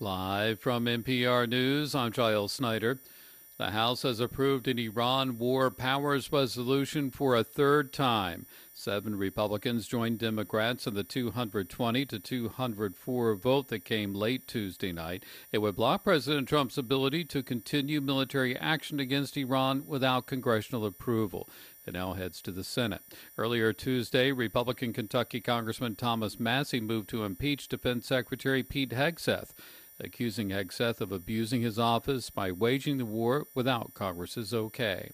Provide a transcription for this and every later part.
Live from NPR News, I'm Giles Snyder. The House has approved an Iran war powers resolution for a third time. 7 Republicans joined Democrats in the 220 to 204 vote that came late Tuesday night. It would block President Trump's ability to continue military action against Iran without congressional approval. It now heads to the Senate. Earlier Tuesday, Republican Kentucky Congressman Thomas Massie moved to impeach Defense Secretary Pete Hegseth, accusing Hegseth of abusing his office by waging the war without Congress's okay.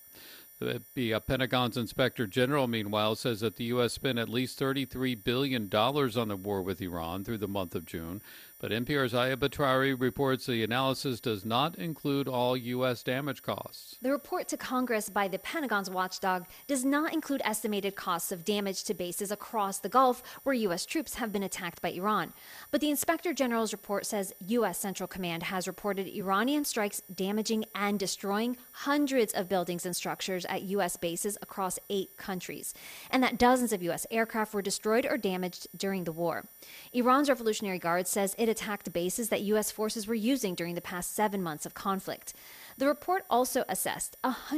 The Pentagon's Inspector General, meanwhile, says that the U.S. spent at least $33 billion on the war with Iran through the month of June. But NPR's Aya Batrari reports the analysis does not include all U.S. damage costs. The report to Congress by the Pentagon's watchdog does not include estimated costs of damage to bases across the Gulf where U.S. troops have been attacked by Iran. But the Inspector General's report says U.S. Central Command has reported Iranian strikes damaging and destroying hundreds of buildings and structures at U.S. bases across 8 countries, and that dozens of U.S. aircraft were destroyed or damaged during the war. Iran's Revolutionary Guard says it attacked bases that U.S. forces were using during the past 7 months of conflict. The report also assessed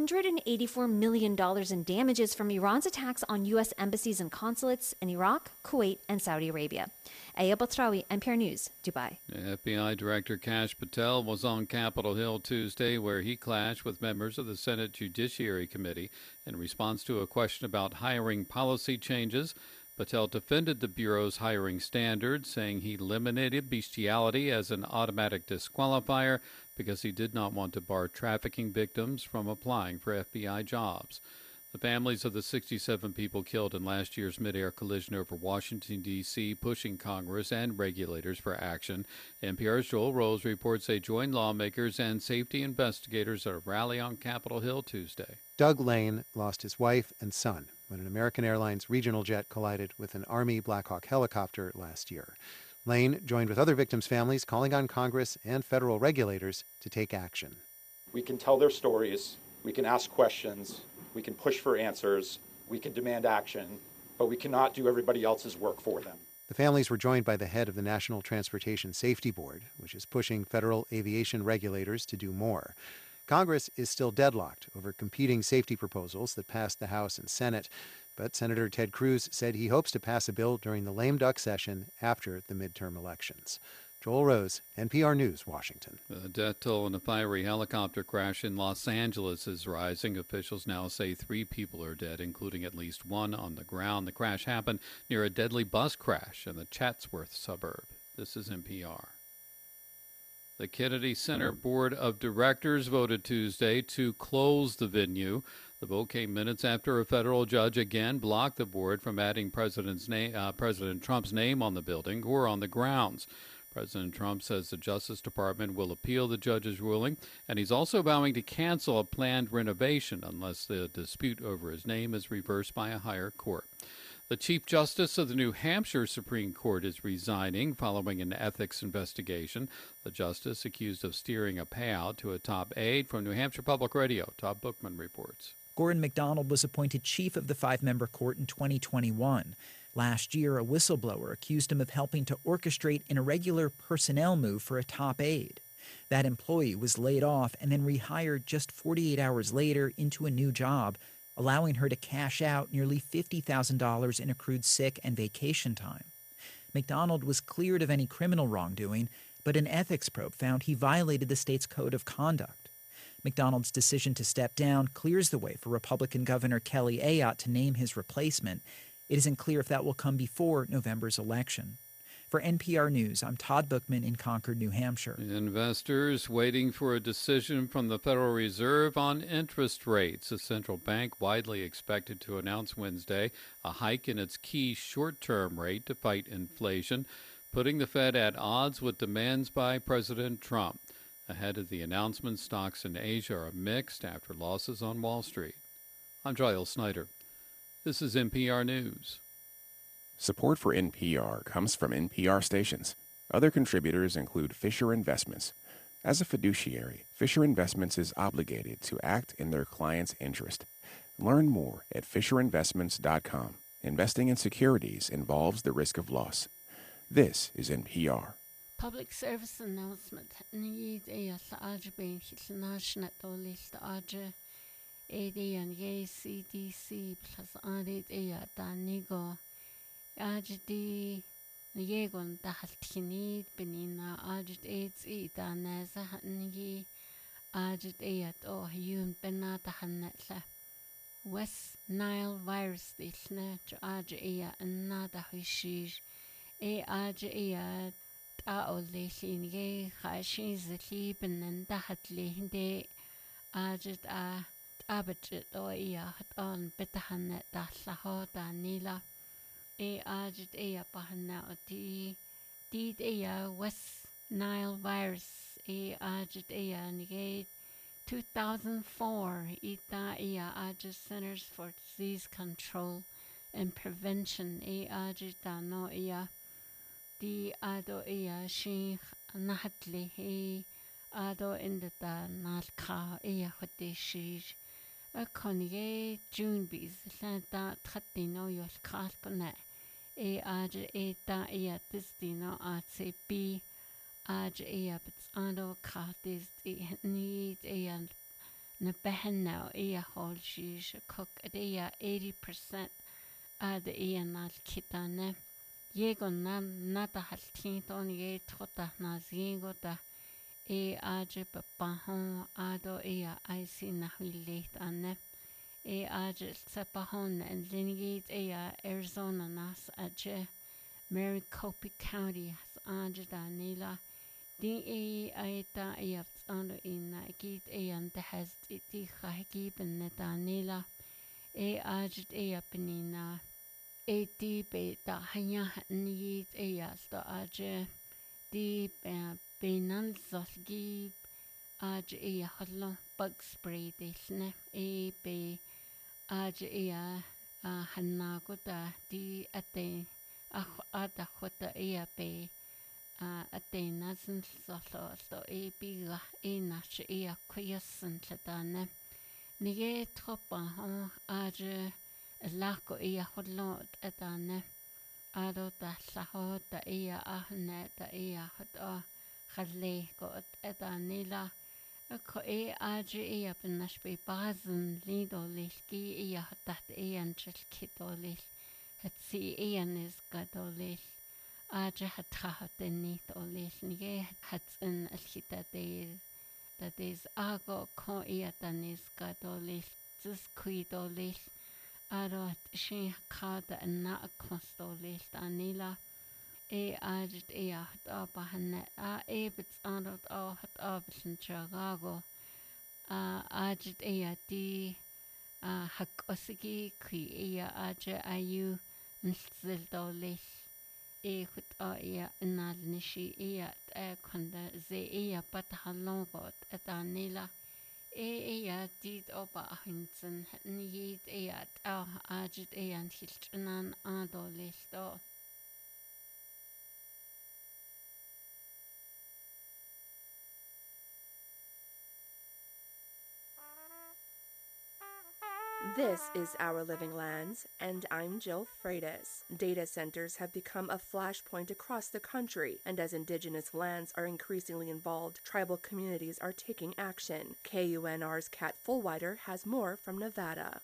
$184 million in damages from Iran's attacks on U.S. embassies and consulates in Iraq, Kuwait, and Saudi Arabia. Aya Batrawi, NPR News, Dubai. FBI Director Kash Patel was on Capitol Hill Tuesday, where he clashed with members of the Senate Judiciary Committee in response to a question about hiring policy changes. Patel defended the Bureau's hiring standards, saying he eliminated bestiality as an automatic disqualifier because he did not want to bar trafficking victims from applying for FBI jobs. The families of the 67 people killed in last year's mid-air collision over Washington, D.C., pushing Congress and regulators for action. NPR's Joel Rose reports they joined lawmakers and safety investigators at a rally on Capitol Hill Tuesday. Doug Lane lost his wife and son when an American Airlines regional jet collided with an Army Black Hawk helicopter last year. Lane joined with other victims' families calling on Congress and federal regulators to take action. We can tell their stories, we can ask questions, we can push for answers, we can demand action, but we cannot do everybody else's work for them. The families were joined by the head of the National Transportation Safety Board, which is pushing federal aviation regulators to do more. Congress is still deadlocked over competing safety proposals that passed the House and Senate, but Senator Ted Cruz said he hopes to pass a bill during the lame duck session after the midterm elections. Joel Rose, NPR News, Washington. The death toll in a fiery helicopter crash in Los Angeles is rising. Officials now say 3 people are dead, including at least 1 on the ground. The crash happened near a deadly bus crash in the Chatsworth suburb. This is NPR. The Kennedy Center Board of Directors voted Tuesday to close the venue. The vote came minutes after a federal judge again blocked the board from adding President Trump's name on the building or on the grounds. President Trump says the Justice Department will appeal the judge's ruling, and he's also vowing to cancel a planned renovation unless the dispute over his name is reversed by a higher court. The Chief Justice of the New Hampshire Supreme Court is resigning following an ethics investigation. The justice accused of steering a payout to a top aide. From New Hampshire Public Radio, Todd Bookman reports. Gordon MacDonald was appointed chief of the 5-member court in 2021. Last year, a whistleblower accused him of helping to orchestrate an irregular personnel move for a top aide. That employee was laid off and then rehired just 48 hours later into a new job, allowing her to cash out nearly $50,000 in accrued sick and vacation time. MacDonald was cleared of any criminal wrongdoing, but an ethics probe found he violated the state's code of conduct. MacDonald's decision to step down clears the way for Republican Governor Kelly Ayotte to name his replacement. It isn't clear if that will come before November's election. For NPR News, I'm Todd Bookman in Concord, New Hampshire. Investors waiting for a decision from the Federal Reserve on interest rates. The central bank widely expected to announce Wednesday a hike in its key short-term rate to fight inflation, putting the Fed at odds with demands by President Trump. Ahead of the announcement, stocks in Asia are mixed after losses on Wall Street. I'm Giles Snyder. This is NPR News. Support for NPR comes from NPR stations. Other contributors include Fisher Investments. As a fiduciary, Fisher Investments is obligated to act in their client's interest. Learn more at FisherInvestments.com. Investing in securities involves the risk of loss. This is NPR. Public service announcement. Need a large being national list large AD and CDC plus added a danigo AGD Yegon the Haltinid Benina Agit AIDS E Daneza Hatnigi Agit Ayat or Yun Benata Hanetla West Nile virus the snatch Aya and Nada Hushij A Aya Taolin Ye Hashis the Liban and Dahatli de Agit Abajit or Ia hat on Betahanet Dahlaho Danila. Agit Bahana Did West Nile virus Agit Negate 2004 Ita Agit Centers for Disease Control and Prevention Agit No Di Ado Shi Nahatli Ado in the Nalka Hodeshi a Conye June bees Lanta Tratino Yol Kalpone Aj Eta Distino Ase B Aj Bits Ando Cartis need and Nebeheno Hol Shish cook at 80% Ad Nal Kitane Yegon Nata Haltinton Ye Trota Nazingota Aje Papahon Ado Icy Nahulit Anne Aje Sepahon and Lineate Arizona Nas Aje Maricopa County has Aje Danila D Aita Ayapsando in Git and the has Iti Hagib and Danila Aje Ayapenina Ati Beta Hanya Need Ayasta Aje Deep Benal Zosgib Aj Hallo bug spray desne be Aj Hanagoda di ate Ada Hota be ate Nazan Solo so biga nach Quiasan Ladane Nige Tropa Aj Lako Hollo Adane Ado da Saho da Ahne da Hot Hadley got Edanila a co Aj up in Nashby Bazen Lido Lishki that and just Kitolish had see Ian is Gadolish Aj had Trahat and Nit Olish Nye had in a Shita day that is Ago co than is Gadolish just Quidolish Adot she card and not a costolish Danila. Agit hat Abahanet Abits Adot hat Abison Chicago Agit di Hakosiki Ki Aja Ayu Nzildolish Hut Nalnishi Konda Ze Batalongot at Anila did Oba Hinson Need Agit and Hilchanan Adolish. This is Our Living Lands, and I'm Jill Freitas. Data centers have become a flashpoint across the country, and as indigenous lands are increasingly involved, tribal communities are taking action. KUNR's Kat Fullwider has more from Nevada.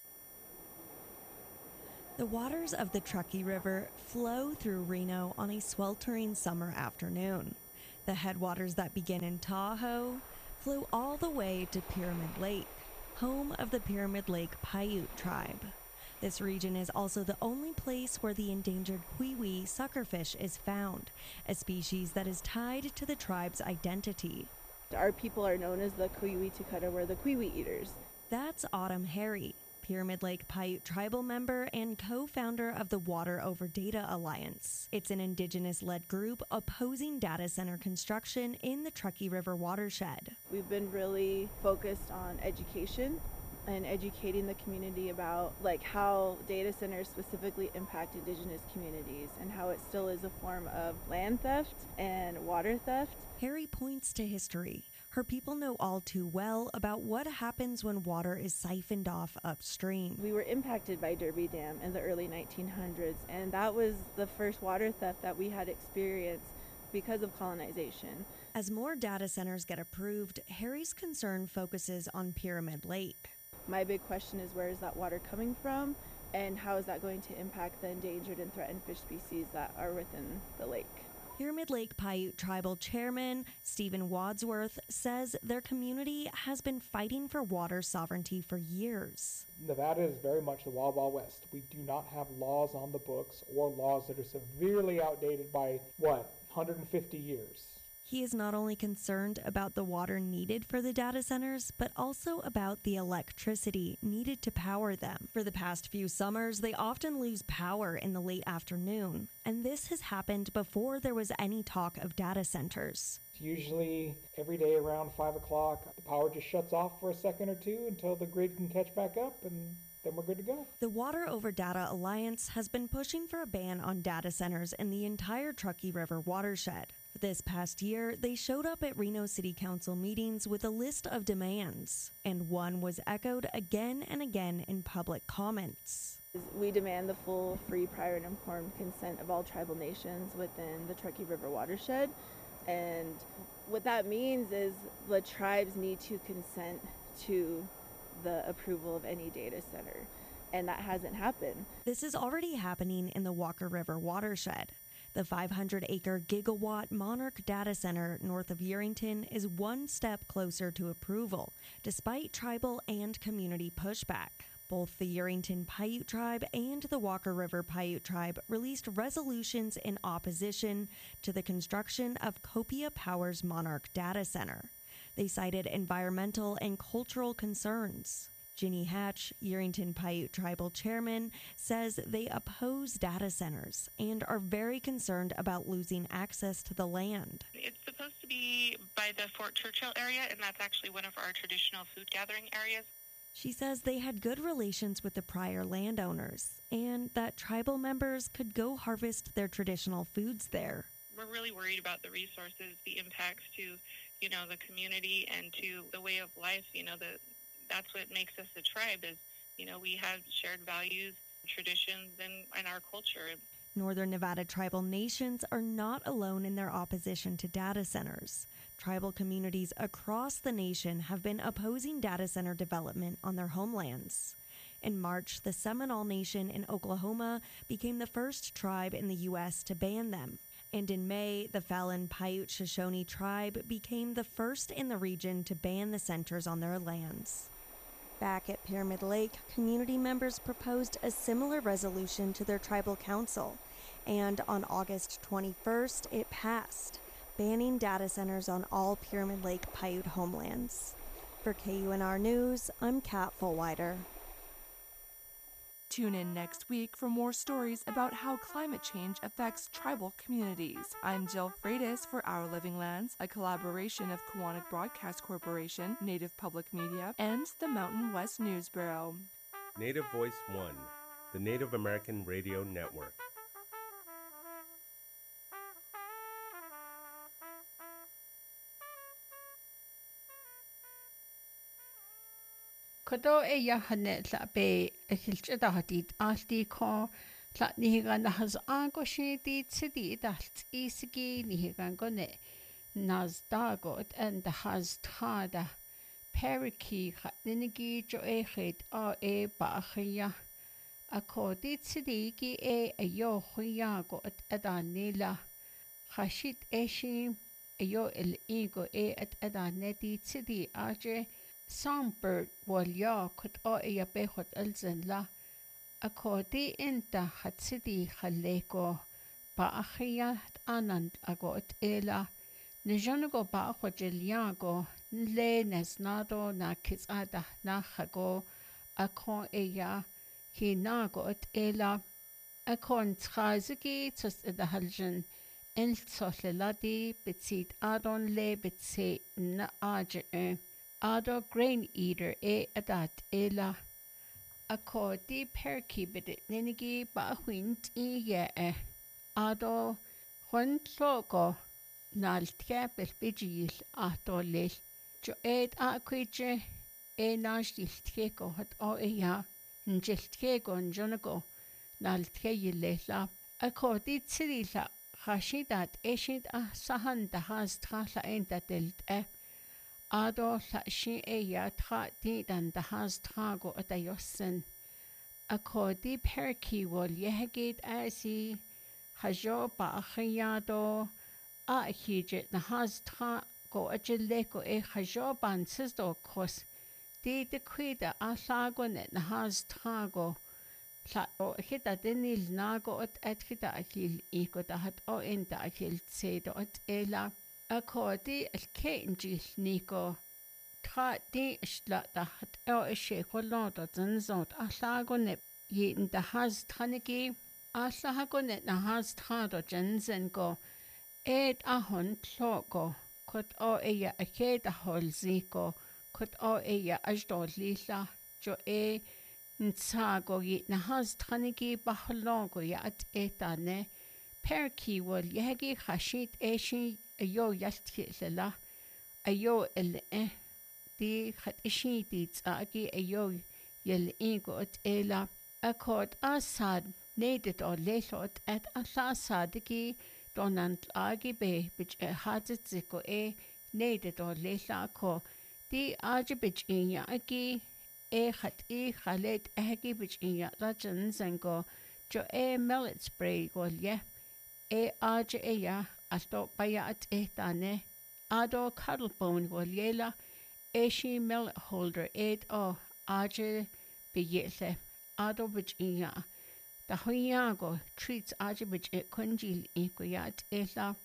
The waters of the Truckee River flow through Reno on a sweltering summer afternoon. The headwaters that begin in Tahoe flow all the way to Pyramid Lake, home of the Pyramid Lake Paiute tribe. This region is also the only place where the endangered Quiwi suckerfish is found, a species that is tied to the tribe's identity. Our people are known as the Quiwi-Tucutta, we're the Quiwi eaters. That's Autumn Harry, Pyramid Lake Paiute tribal member and co-founder of the Water Over Data Alliance. It's an indigenous-led group opposing data center construction in the Truckee River watershed. We've been really focused on education and educating the community about how data centers specifically impact indigenous communities and how it still is a form of land theft and water theft. Harry points to history. Her people know all too well about what happens when water is siphoned off upstream. We were impacted by Derby Dam in the early 1900s, and that was the first water theft that we had experienced because of colonization. As more data centers get approved, Harry's concern focuses on Pyramid Lake. My big question is, where is that water coming from, and how is that going to impact the endangered and threatened fish species that are within the lake? Pyramid Lake Paiute Tribal Chairman Stephen Wadsworth says their community has been fighting for water sovereignty for years. Nevada is very much the Wild Wild West. We do not have laws on the books or laws that are severely outdated by, 150 years. He is not only concerned about the water needed for the data centers, but also about the electricity needed to power them. For the past few summers, they often lose power in the late afternoon, and this has happened before there was any talk of data centers. Usually every day around 5 o'clock, the power just shuts off for a second or two until the grid can catch back up, and then we're good to go. The Water Over Data Alliance has been pushing for a ban on data centers in the entire Truckee River watershed. This past year, they showed up at Reno City Council meetings with a list of demands, and one was echoed again and again in public comments. We demand the full, free, prior, and informed consent of all tribal nations within the Truckee River watershed. And what that means is the tribes need to consent to the approval of any data center, and that hasn't happened. This is already happening in the Walker River watershed. The 500-acre gigawatt Monarch Data Center north of Yerington is one step closer to approval, despite tribal and community pushback. Both the Yerington Paiute Tribe and the Walker River Paiute Tribe released resolutions in opposition to the construction of Copia Power's Monarch Data Center. They cited environmental and cultural concerns. Ginny Hatch, Yerington Paiute Tribal Chairman, says they oppose data centers and are very concerned about losing access to the land. It's supposed to be by the Fort Churchill area, and that's actually one of our traditional food gathering areas. She says they had good relations with the prior landowners and that tribal members could go harvest their traditional foods there. We're really worried about the resources, the impacts to, the community and to the way of life, that's what makes us a tribe is, we have shared values, traditions, and our culture. Northern Nevada tribal nations are not alone in their opposition to data centers. Tribal communities across the nation have been opposing data center development on their homelands. In March, the Seminole Nation in Oklahoma became the first tribe in the U.S. to ban them. And in May, the Fallon Paiute Shoshone tribe became the first in the region to ban the centers on their lands. Back at Pyramid Lake, community members proposed a similar resolution to their tribal council, and on August 21st, it passed, banning data centers on all Pyramid Lake Paiute homelands. For KUNR News, I'm Kat Fullwider. Tune in next week for more stories about how climate change affects tribal communities. I'm Jill Freitas for Our Living Lands, a collaboration of Kiwanis Broadcast Corporation, Native Public Media, and the Mountain West News Bureau. Native Voice One, the Native American Radio Network. Kodo yahane la be hilchada hadid alti ko la nihigan has angoshidi tsidi dalt isigi nihigan gone nazdagot and has tada periki ninigi jo echid a baachia akodi tsidigi ayo huyago at adanila hashit eshi ayo el ego at adaneti tsidi aje Songbird walya kut ya behot alzenla akodi inta hatsidi khaleko baachia anand agot ela nijonugo baachojeliago le nesnado na kisada na khago akon ya hinagot ela akon trazigi tus edahaljen el tsohleladi bitsit adon le bitse na aje Ado grain eater adat ela akodi perki bidit ninigi bahuint ado huntlogo naltke belbijil ato lil jo akwije nastiltkego hat ya njiltkego njonago naltke yilela akodi tsidila خاشيدات إيشيد سهن دهاز تخالا إن تدلت آدو لأشي إيا تخا ديدان دهاز تخاغو أتيوسن أكو دي بحركي واليهجيد آسي خجو بأخيادو أكيجت نهاز تخاغو أجليكو إي خجو بانسزدو كوس دي دكويدا ألاغو نهاز تخاغو لا كده دني الناقو ات كده أكيل إيكو دهت أو إنت أكيل تسيدو ات إلا أكو دي الكينجي نيكو تخا دي إشلا دهت أو إشي كلون دو زنزوت ألاغو نب يين دهاز تخانيكي ألاغو نهاز تخادو جنزنكو إيد أهون تلوكو كت أو إيا أكيد أهول زيكو كت أو إيا أجدو ليلا جو إيه نتساغو نهاز تخانيكي بحلونغو يأت إيتاني بيركي واليهجي خاشيت إيشي أيو يلتكي للا أيو اللي دي خد إشي دي تساقي أيو يلئيغو ات إيلا أكود أساد نيدت أو ليلو ات ألا أسادكي دونان تلاغي بي بج حادث زيكو نيدت أو ليلا أكو دي آجي بج إياكي خط خالد أهجي بجيا رجن زنگو جو ملت سبراي غوليه آج إيا أستو بيات تاني آدو كارل بون غوليلا شي ملت هولدر أو آج بيجيله آدو بجيا دهوياغو تريتس آج بجي كنجيل إيكو يات إلا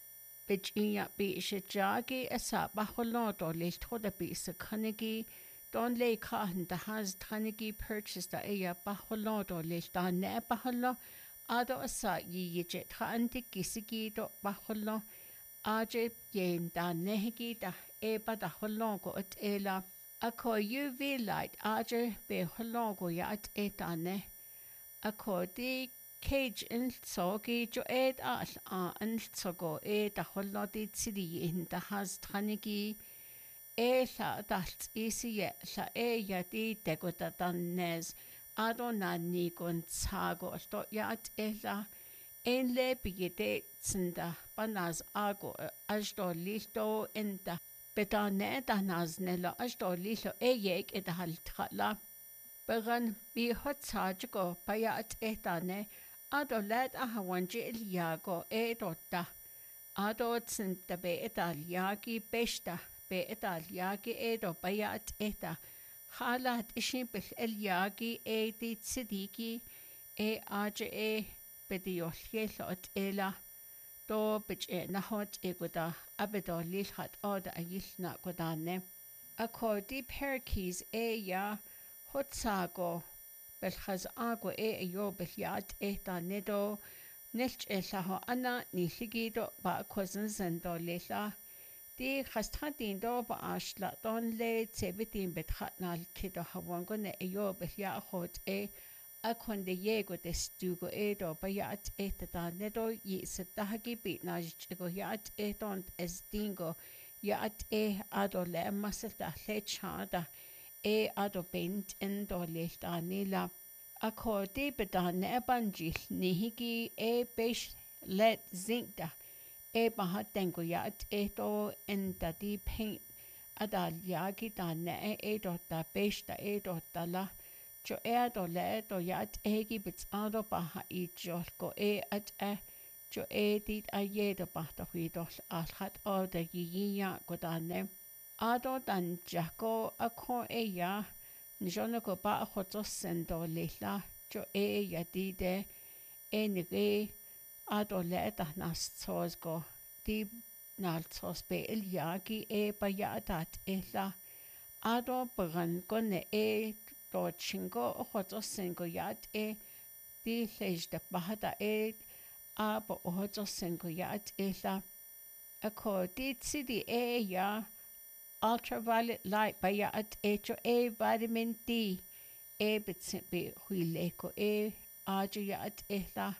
بجيا بيشجاغي أسا بحولوتو ليلتودا بيسكنجي Don lay kahan da has tanigi purchased da ea baholodo lish da ne baholo ado asa yijit ha anti gisigi do baholo aje yen da nehigi da eba da holongo at ela ako UV light aje be holongo ya at etane ako di cage in sogi jo ed al an sogo da holodi tsidi in da has tanigi la dalt isi la ya di degota dannes adonani gon sago sto ya ela en le bigede tsinda banaz ago ajdo listo enta betane danaz nela ajdo listo yek edhal thala began bi hot sago payat etane adolat ahawanji ilyago edota ado tsinda be etalyagi besta be Italiaki edo bayat eta halat ishin bil Eliaki di tsidiki aje bediolhielot ela do bich nahot eguda abedo lilhat oda ayilna godane akodi perkis ya hotsago belkhaz ago yo bilyat eta nedo nilch elaho ana niligido ba kozin zendo lela دي خستخدين دو باشلا دون لي تبتين بتخطنا الكيدو هوانغون ايو بحيا خود اكون دي يغو دستوغو دو بيات تدا ندو يستهجي بيتناج اغو يات دون ازدينغو يات ادو لما سلتا لچادا ادو بنت اندو ليشتا نيلا اكو دي بدان ابانجيل نيهيكي بيش let زينكدا baha tengo yat eto enta di paint adal yagi da ne edo da besta edo da la jo edo le do yat egi bits ado baha I jolko at jo edit a yedo bahta huidos alhat o da yiya godane ado dan jako ako ya njono ko ba hoto sendo lela jo ya di de enige ado leta nas tsosgo di naltsos be ilyagi bayadat ela ado bagan gone do chingo hoto sengo yat di lejda bahada abo hoto sengo yat ela ako di tsidi ya ultraviolet light bayat jo vitamin D bitsin be huileko ajo yat ela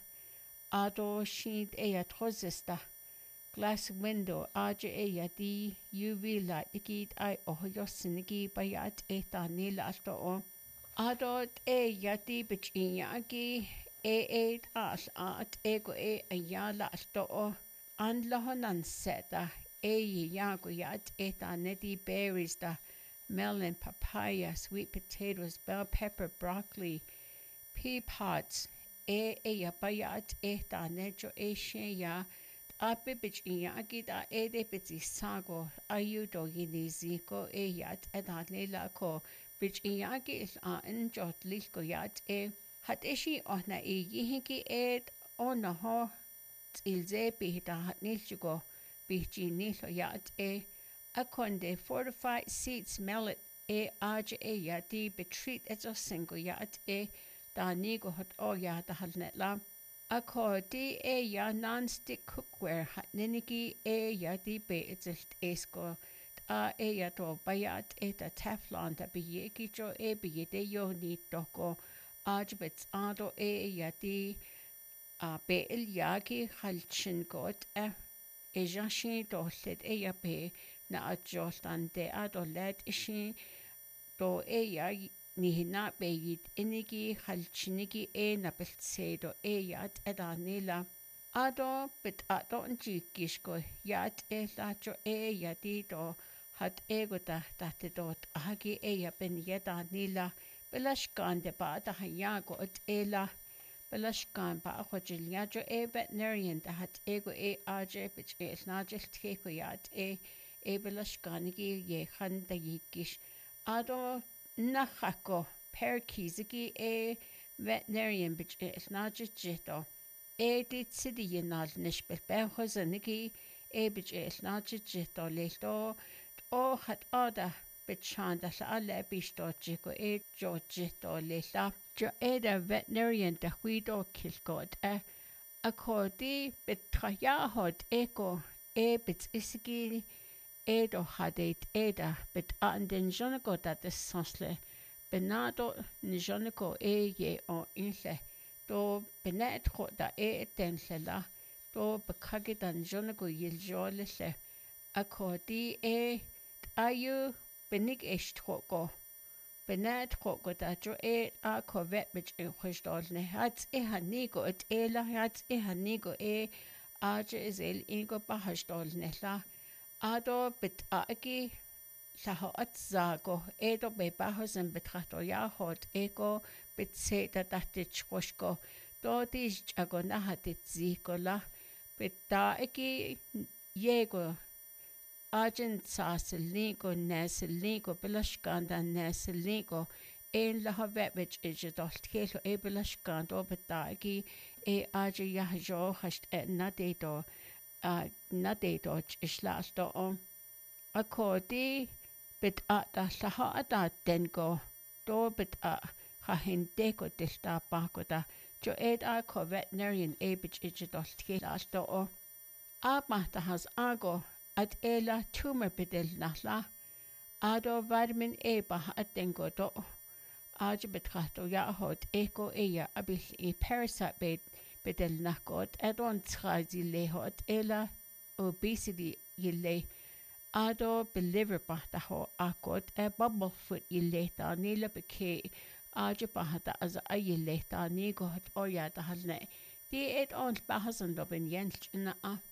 ado sheet trozesta glass window aja di UV light ikit ai ohyo sinigi bayat eta nila alto o ado di bichinya gi Al at ego ayala sto an lahonan seta yago yat neti berries da melon, papaya, sweet potatoes, bell pepper, broccoli, pea pods, yabayat nejo shea Abibich Yagida Edepiti Sago Ayudo Yiniziko Yat Edanela Ko Bich Yagi is Jot Lisko Yat Hat Ishi Ona Yihiki Ed Ona Ho Ilze Bihita Hat Nilchugo Bichi Nilo Yat Akonde fortified seats mellet Aj Yati betreat as a single Yat Da Nigo Hot Oya the Halnetla Accordi ya non-stick cookware hat ninigi ya di be itzilt esko ya to bayat eta teflon da biyeki jo biyede yo ni doko ajbets ado ya di be il yagi halchin got jashin dohlet ya be na ajostan de ado led ishi do ya ni na beid inigi halchinigi na beltsedo yat edanila ado bit ado njikishko yat lacho yati do hat egota tatedot hagi ya ben yedanila belashkan de ba da hayago ela belashkan ba khojilyajo veterinarian da hat ego aj bit najel teko yat belashkanigi ye khanda yikish ado Nachako, Perkiziki veterinarian bitch snaget jito. Dit city yenal nishbet behozaniki bitch snaget jito leto o hat oda bitchanda alle bisto jiko jo jito leta. Jo veterinarian da huido kilgod akkordi betrayahod eko bit isiki Edo hadet bit den joniko dat is sansle benado ni joniko ye o inle do benet go da den lela do bekagidan joniko yiljole le akodi ayu benig go benet go da jo a kovet mit khoshdolne hat hanigo et ela hat hanigo aje is el ingo bahashdolne la Ado bit agi saho at zago edo be bahosen betrato ya hot ego bit seta datit koshko do dis jago na hatit zikola bit da agi yego agent sasilnigo nesilnigo belashkanda nesilnigo la havet which is dolt kelo belashkando bit da agi aje ya jo hast na dedo na dedoch islasto akodi bit da saha da dengo do bit ha hindeko dista bakoda jo ko veterinarian bich ijdol tkilasto abmata has ago at ela tumor bedel nahla ado vitamin ba at dengo do bit ya hot eko ya abil parasite bed bedel nakot adon trazi lehot ela obesity yille ado beliver bahta ho akot bubblefoot yille ta nila beke bahta as yille ta ni got oya ta halne di on bahasan dobin yench na